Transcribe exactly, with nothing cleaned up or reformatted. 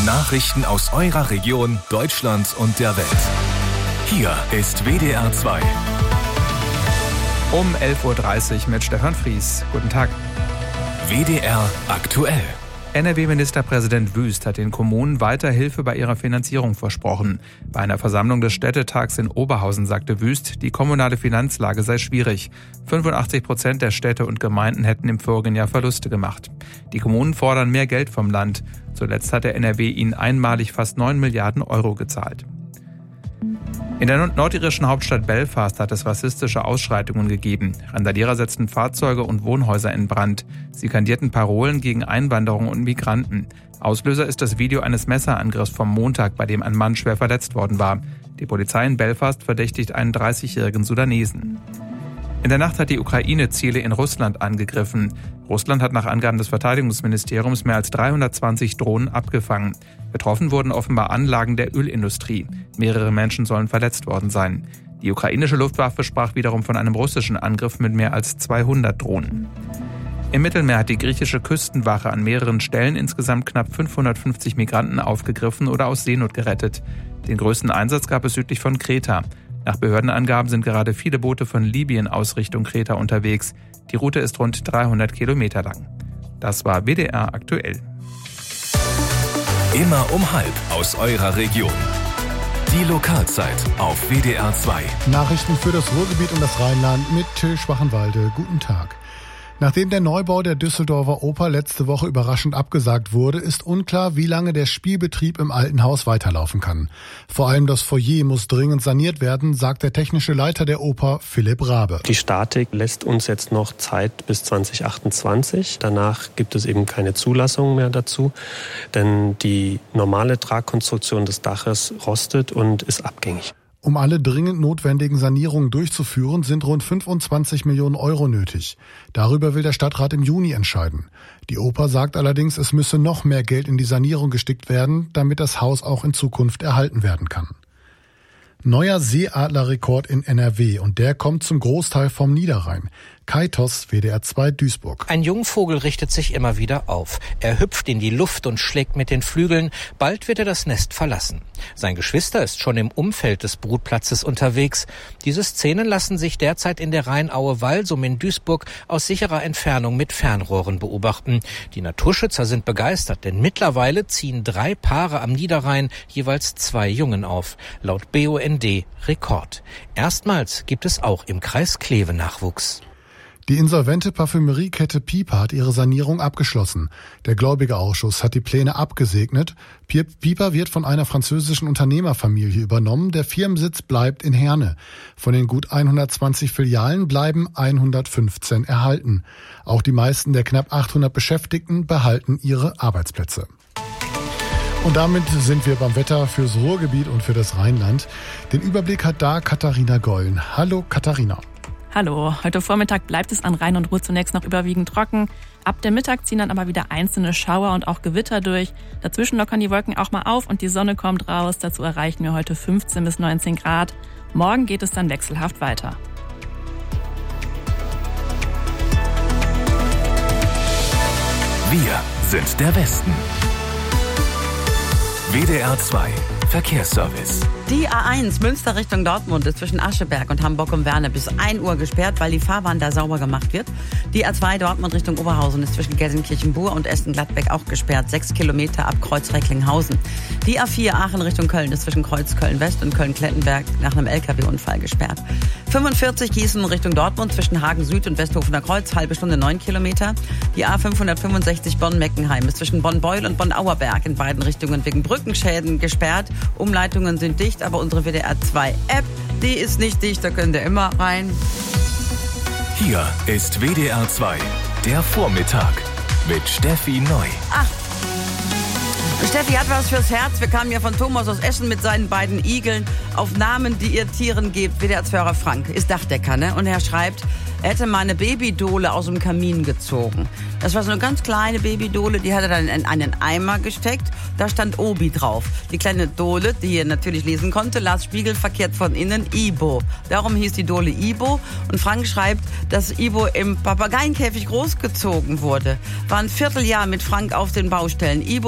Nachrichten aus eurer Region, Deutschland und der Welt. Hier ist W D R zwei. Um elf Uhr dreißig mit Stefan Fries. Guten Tag. W D R aktuell. N R W-Ministerpräsident Wüst hat den Kommunen weiter Hilfe bei ihrer Finanzierung versprochen. Bei einer Versammlung des Städtetags in Oberhausen sagte Wüst, die kommunale Finanzlage sei schwierig. fünfundachtzig Prozent der Städte und Gemeinden hätten im vorigen Jahr Verluste gemacht. Die Kommunen fordern mehr Geld vom Land. Zuletzt hat der N R W ihnen einmalig fast neun Milliarden Euro gezahlt. In der nordirischen Hauptstadt Belfast hat es rassistische Ausschreitungen gegeben. Randalierer setzten Fahrzeuge und Wohnhäuser in Brand. Sie skandierten Parolen gegen Einwanderung und Migranten. Auslöser ist das Video eines Messerangriffs vom Montag, bei dem ein Mann schwer verletzt worden war. Die Polizei in Belfast verdächtigt einen dreißigjährigen Sudanesen. In der Nacht hat die Ukraine Ziele in Russland angegriffen. Russland hat nach Angaben des Verteidigungsministeriums mehr als dreihundertzwanzig Drohnen abgefangen. Betroffen wurden offenbar Anlagen der Ölindustrie. Mehrere Menschen sollen verletzt worden sein. Die ukrainische Luftwaffe sprach wiederum von einem russischen Angriff mit mehr als zweihundert Drohnen. Im Mittelmeer hat die griechische Küstenwache an mehreren Stellen insgesamt knapp fünfhundertfünfzig Migranten aufgegriffen oder aus Seenot gerettet. Den größten Einsatz gab es südlich von Kreta. Nach Behördenangaben sind gerade viele Boote von Libyen aus Richtung Kreta unterwegs. Die Route ist rund dreihundert Kilometer lang. Das war W D R aktuell. Immer um halb aus eurer Region. Die Lokalzeit auf W D R zwei. Nachrichten für das Ruhrgebiet und das Rheinland mit Till Schwachenwalde. Guten Tag. Nachdem der Neubau der Düsseldorfer Oper letzte Woche überraschend abgesagt wurde, ist unklar, wie lange der Spielbetrieb im alten Haus weiterlaufen kann. Vor allem das Foyer muss dringend saniert werden, sagt der technische Leiter der Oper, Philipp Rabe. Die Statik lässt uns jetzt noch Zeit bis zwanzig achtundzwanzig. Danach gibt es eben keine Zulassung mehr dazu, denn die normale Tragkonstruktion des Daches rostet und ist abgängig. Um alle dringend notwendigen Sanierungen durchzuführen, sind rund fünfundzwanzig Millionen Euro nötig. Darüber will der Stadtrat im Juni entscheiden. Die Oper sagt allerdings, es müsse noch mehr Geld in die Sanierung gestickt werden, damit das Haus auch in Zukunft erhalten werden kann. Neuer Seeadlerrekord in N R W und der kommt zum Großteil vom Niederrhein. Kai Toss, W D R zwei Duisburg. Ein Jungvogel richtet sich immer wieder auf. Er hüpft in die Luft und schlägt mit den Flügeln. Bald wird er das Nest verlassen. Sein Geschwister ist schon im Umfeld des Brutplatzes unterwegs. Diese Szenen lassen sich derzeit in der Rheinaue Walsum in Duisburg aus sicherer Entfernung mit Fernrohren beobachten. Die Naturschützer sind begeistert, denn mittlerweile ziehen drei Paare am Niederrhein jeweils zwei Jungen auf. Laut B U N D Rekord. Erstmals gibt es auch im Kreis Kleve Nachwuchs. Die insolvente Parfümeriekette Pieper hat ihre Sanierung abgeschlossen. Der Gläubigerausschuss hat die Pläne abgesegnet. Pieper wird von einer französischen Unternehmerfamilie übernommen. Der Firmensitz bleibt in Herne. Von den gut hundertzwanzig Filialen bleiben hundertfünfzehn erhalten. Auch die meisten der knapp achthundert Beschäftigten behalten ihre Arbeitsplätze. Und damit sind wir beim Wetter fürs Ruhrgebiet und für das Rheinland. Den Überblick hat da Katharina Gollen. Hallo Katharina. Hallo, heute Vormittag bleibt es an Rhein und Ruhr zunächst noch überwiegend trocken. Ab dem Mittag ziehen dann aber wieder einzelne Schauer und auch Gewitter durch. Dazwischen lockern die Wolken auch mal auf und die Sonne kommt raus. Dazu erreichen wir heute fünfzehn bis neunzehn Grad. Morgen geht es dann wechselhaft weiter. Wir sind der Westen. W D R zwei Verkehrsservice. Die A eins Münster Richtung Dortmund ist zwischen Ascheberg und Hamburg-um-Werne bis ein Uhr gesperrt, weil die Fahrbahn da sauber gemacht wird. Die A zwei Dortmund Richtung Oberhausen ist zwischen Gelsenkirchen-Bur und Essen-Gladbeck auch gesperrt, sechs Kilometer ab Kreuz-Recklinghausen. Die A vier Aachen Richtung Köln ist zwischen Kreuz-Köln-West und Köln-Klettenberg nach einem L K W-Unfall gesperrt. fünfundvierzig Gießen Richtung Dortmund zwischen Hagen-Süd und Westhofener Kreuz, halbe Stunde neun Kilometer. Die A fünfhundertfünfundsechzig Bonn-Meckenheim ist zwischen Bonn-Beul und Bonn-Auerberg in beiden Richtungen wegen Brückenschäden gesperrt. Umleitungen sind dicht, aber unsere W D R zwei App, die ist nicht dicht, da könnt ihr immer rein. Hier ist W D R zwei, der Vormittag mit Steffi Neu. Ach, Steffi hat was fürs Herz. Wir kamen ja von Thomas aus Essen mit seinen beiden Igeln auf Namen, die ihr Tieren gebt. W D R zwei-Hörer Frank ist Dachdecker, ne? Und er schreibt, er hätte mal eine Babydole aus dem Kamin gezogen. Das war so eine ganz kleine Babydole, die hat er dann in einen Eimer gesteckt. Da stand Obi drauf. Die kleine Dole, die er natürlich lesen konnte, las spiegelverkehrt von innen Ibo. Darum hieß die Dole Ibo. Und Frank schreibt, dass Ibo im Papageienkäfig großgezogen wurde. War ein Vierteljahr mit Frank auf den Baustellen. Ibo